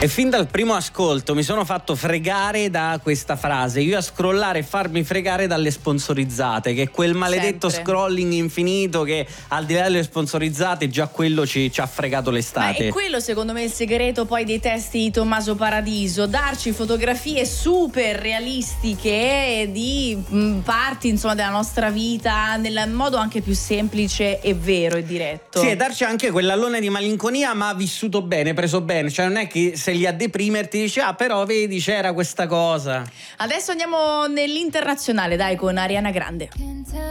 E fin dal primo ascolto mi sono fatto fregare da questa frase. Io a scrollare e farmi fregare dalle sponsorizzate, che è quel maledetto scrolling infinito che al di là delle sponsorizzate già quello ci ha fregato l'estate. Ma è quello secondo me il segreto poi dei testi di Tommaso Paradiso, darci fotografie super realistiche di parti insomma della nostra vita nel modo anche più semplice e vero e diretto. Sì, e darci anche quell'allone di malinconia ma vissuto bene, preso bene, cioè non è che sei lì a deprimerti dici però vedi c'era questa cosa. Adesso andiamo nell'internazionale, dai, con Ariana Grande.